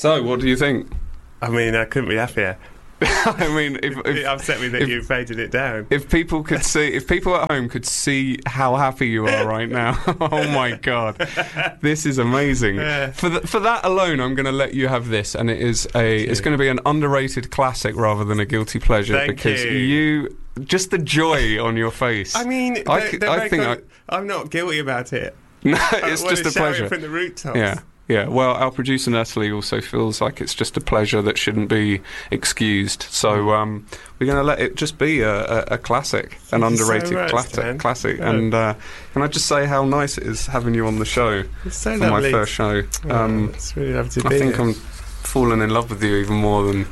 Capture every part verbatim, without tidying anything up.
So, what do you think? I mean, I couldn't be happier. I mean, if, if it upset me that if, you faded it down. If people could see, if people at home could see how happy you are right now, oh my God, this is amazing. For th- for that alone, I'm going to let you have this, and it is a, it's going to be an underrated classic rather than a guilty pleasure. Thank because you. you, just the joy on your face. I mean, I, they're, c- they're I think con- I, I'm not guilty about it. No, it's I just a shout pleasure it from the rooftops. Yeah. Yeah, well, our producer Natalie also feels like it's just a pleasure that shouldn't be excused. So um, we're going to let it just be a, a, a classic, an Thank you underrated so much, classic. man. classic. Yeah. And uh, can I just say how nice it is having you on the show It's so for lovely. my first show? Um, Oh, it's really lovely to I be think here. I'm falling in love with you even more than...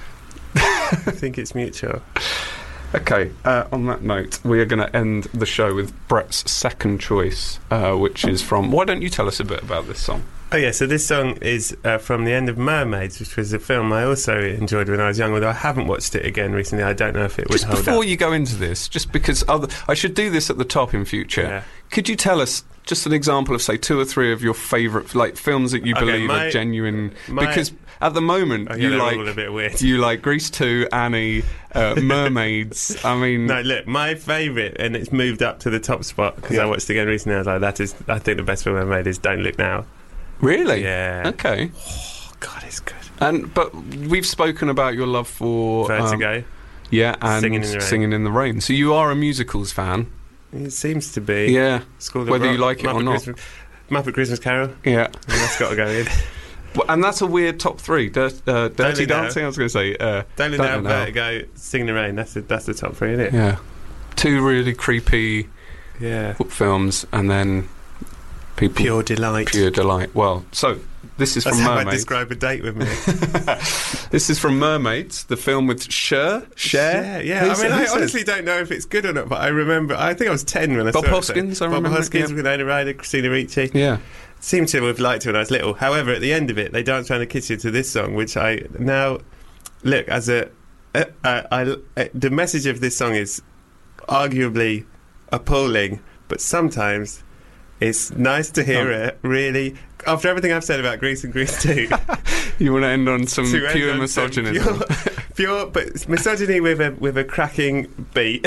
I think it's mutual. Okay, uh, on that note, we are going to end the show with Brett's second choice, uh, which is from... Why don't you tell us a bit about this song? Oh yeah, so this song is uh, from the end of Mermaids, which was a film I also enjoyed when I was young, although I haven't watched it again recently. I don't know if it would Just hold before up. you go into this, just because other, I should do this at the top in future, Yeah. could you tell us just an example of, say, two or three of your favourite like films that you Okay, believe my- are genuine? my- Because at the moment, Okay, you they're like all a bit weird. you like Grease two, Annie, uh, Mermaids. I mean, No, look, my favourite, and it's moved up to the top spot because Yeah. I watched it again recently. I was like, that is, I think the best film I made is Don't Look Now. really? Yeah. Okay. Oh, God, it's good. And but we've spoken about your love for um, Vertigo. yeah, and Singing in the Rain. Singing in the Rain. So you are a musicals fan. It seems to be. Yeah. School of Whether you Rock, like it or Muppet not. Christmas, Muppet Christmas Carol. Yeah. And that's got to go in. Well, and that's a weird top three. Dirt, uh, Dirty Look Now. Dancing, I was going to say. Uh, Don't Look Don't Now, Look Now. Vertigo, Singing in the Rain. That's the, that's the top three, isn't it? Yeah. Two really creepy Yeah. films, and then people... Pure delight. Pure delight. Well, so, this is That's from how I Mermaids. describe a date with me. This is from Mermaids, the film with Cher. Cher? Yeah, yeah. Who's- I mean, I who's this? honestly don't know if it's good or not, but I remember. I think I was ten when I Bob saw Hoskins, it. I Bob remember, Hoskins, yeah. Winona Ryder, Christina Ricci. Yeah. Seemed to have liked it when I was little. However, at the end of it, they dance around the kitchen to this song, which I now look as a. Uh, uh, I, uh, the message of this song is arguably appalling, but sometimes it's nice to hear Oh. it. Really, after everything I've said about Grease and Grease two. You want to end on some to end pure on some misogynism. Pure, pure, but misogyny with a with a cracking beat.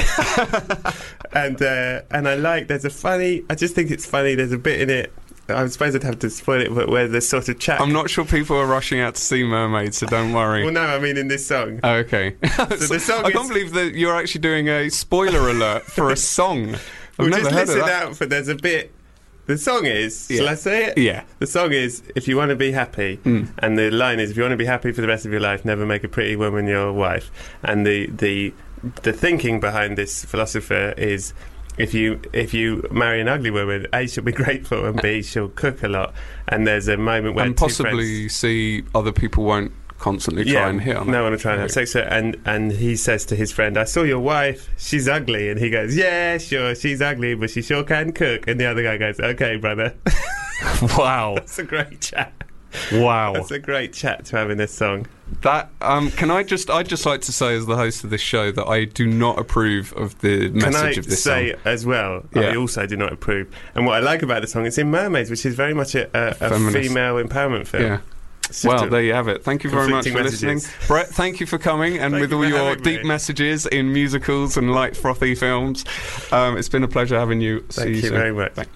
and uh, and I like. There's a funny. I just think it's funny. There's a bit in it. I suppose I'd have to spoil it, but where there's sort of chat. I'm not sure people are rushing out to see Mermaids, so don't worry. Well, no, I mean in this song. Oh, okay. the song I is- can't believe that you're actually doing a spoiler alert for a song. I've Well, never just heard of listen that. out for. There's a bit. The song is. Yeah. Shall I say it? Yeah. The song is "If you want to be happy," Mm. and the line is "If you want to be happy for the rest of your life, never make a pretty woman your wife." And the the the thinking behind this philosopher is. If you if you marry an ugly woman, A, she'll be grateful, and B, she'll cook a lot. And there's a moment where And two possibly friends, see other people won't constantly try yeah, and hit on no it. one will try and have sex with her. And and he says to his friend, "I saw your wife. She's ugly." And he goes, "Yeah, sure, she's ugly, but she sure can cook." And the other guy goes, "Okay, brother." Wow. That's a great chat. Wow. That's a great chat to have in this song. That um, can I just I'd just like to say as the host of this show that I do not approve of the Can message I of this say song. as well, Yeah. I also do not approve. And what I like about the song, it's in Mermaids, which is very much a, a, a Feminist. female empowerment film. Yeah. It's just Well, a- there you have it. Thank you very much for conflicting listening. messages. Brett, thank you for coming and Thank with you all for your having deep me. messages in musicals and light frothy films. Um, it's been a pleasure having you. See Thank you you soon. very much. Thanks.